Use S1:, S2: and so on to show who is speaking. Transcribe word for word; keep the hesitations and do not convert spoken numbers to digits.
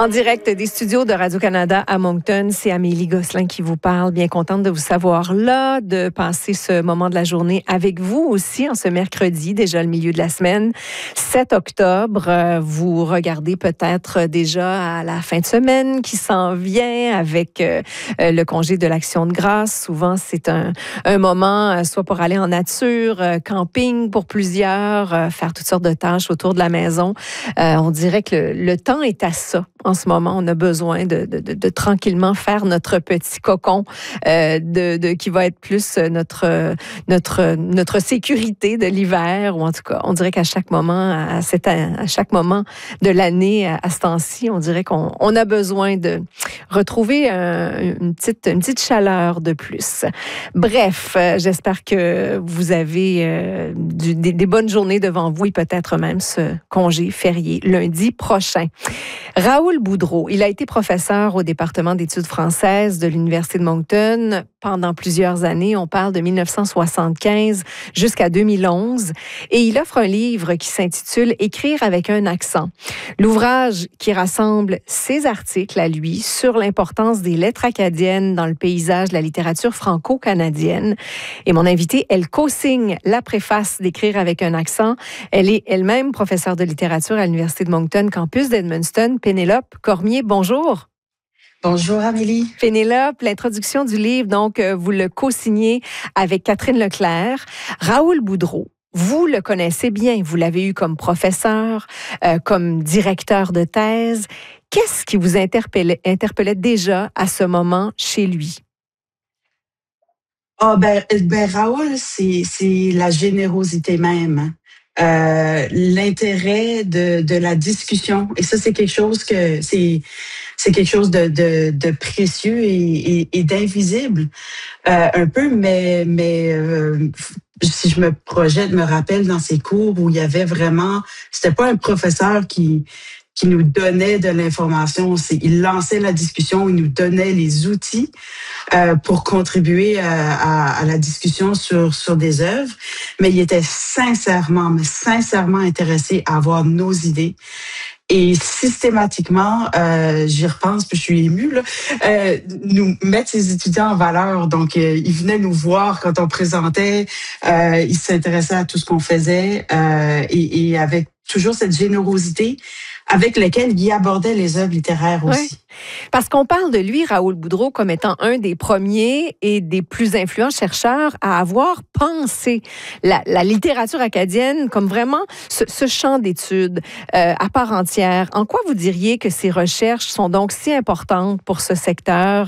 S1: En direct des studios de Radio-Canada à Moncton, c'est Amélie Gosselin qui vous parle. Bien contente de vous savoir là, de passer ce moment de la journée avec vous aussi en ce mercredi, déjà le milieu de la semaine, sept octobre. Vous regardez peut-être déjà à la fin de semaine qui s'en vient avec euh, le congé de l'Action de grâce. Souvent, c'est un, un moment soit pour aller en nature, euh, camping pour plusieurs, euh, faire toutes sortes de tâches autour de la maison. Euh, on dirait que le, le temps est à ça. En ce moment, on a besoin de, de, de, de tranquillement faire notre petit cocon euh, de, de, qui va être plus notre, notre, notre sécurité de l'hiver. Ou en tout cas, on dirait qu'à chaque moment, à, cette, à chaque moment de l'année, à, à ce temps-ci, on dirait qu'on on a besoin de retrouver un, une, petite, une petite chaleur de plus. Bref, euh, j'espère que vous avez euh, du, des, des bonnes journées devant vous et peut-être même ce congé férié lundi prochain. Raoul Boudreau, il a été professeur au département d'études françaises de l'Université de Moncton pendant plusieurs années. On parle de mille neuf cent soixante-quinze jusqu'à deux mille onze. Et il offre un livre qui s'intitule « Écrire avec un accent ». L'ouvrage qui rassemble ses articles à lui sur l'importance des lettres acadiennes dans le paysage de la littérature franco-canadienne. Et mon invitée, elle co-signe la préface d'Écrire avec un accent. Elle est elle-même professeure de littérature à l'Université de Moncton, campus d'Edmundston. Pénélope Cormier, bonjour.
S2: Bonjour Amélie.
S1: Pénélope, l'introduction du livre, donc euh, vous le co-signez avec Catherine Leclerc. Raoul Boudreau, vous le connaissez bien, vous l'avez eu comme professeur, euh, comme directeur de thèse. Qu'est-ce qui vous interpellait, interpellait déjà à ce moment chez lui?
S2: Ah oh, ben, ben Raoul, c'est c'est la générosité même. Euh, l'intérêt de, de la discussion. Et ça, c'est quelque chose que c'est c'est quelque chose de, de, de précieux et, et, et d'invisible. Euh, un peu, mais, mais euh, si je me projette, me rappelle dans ces cours où il y avait vraiment, c'était pas un professeur qui qui nous donnait de l'information, c'est, il lançait la discussion, il nous donnait les outils euh, pour contribuer à, à, à la discussion sur sur des œuvres, mais il était sincèrement, mais sincèrement intéressé à avoir nos idées. Et systématiquement, euh, j'y repense, puis je suis émue, là, euh, nous mettre ses étudiants en valeur. Donc, euh, il venait nous voir quand on présentait, euh, il s'intéressait à tout ce qu'on faisait, euh, et, et avec toujours cette générosité avec laquelle il abordait les œuvres littéraires aussi.
S1: Oui. Parce qu'on parle de lui, Raoul Boudreau, comme étant un des premiers et des plus influents chercheurs à avoir pensé la, la littérature acadienne comme vraiment ce, ce champ d'études euh, à part entière. En quoi vous diriez que ces recherches sont donc si importantes pour ce secteur